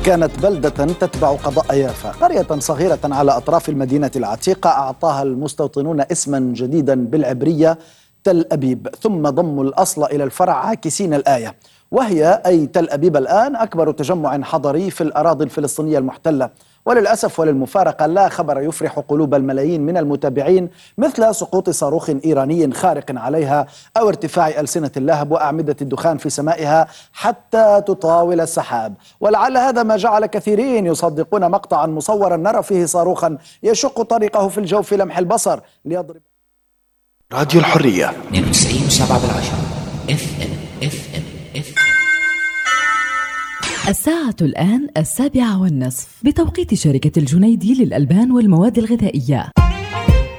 كانت بلدة تتبع قضاء يافا، قرية صغيرة على أطراف المدينة العتيقة أعطاها المستوطنون اسما جديدا بالعبرية تل أبيب، ثم ضموا الأصل إلى الفرع عاكسين الآية، وهي أي تل أبيب الآن أكبر تجمع حضري في الأراضي الفلسطينية المحتلة. وللأسف وللمفارقة لا خبر يفرح قلوب الملايين من المتابعين مثل سقوط صاروخ إيراني خارق عليها أو ارتفاع ألسنة اللهب وأعمدة الدخان في سمائها حتى تطاول السحاب. ولعل هذا ما جعل كثيرين يصدقون مقطعا مصورا نرى فيه صاروخا يشق طريقه في الجو في لمح البصر ليضرب. راديو الحرية 92.7 FM. الساعة الآن 7:30 بتوقيت شركة الجنيدي للألبان والمواد الغذائية.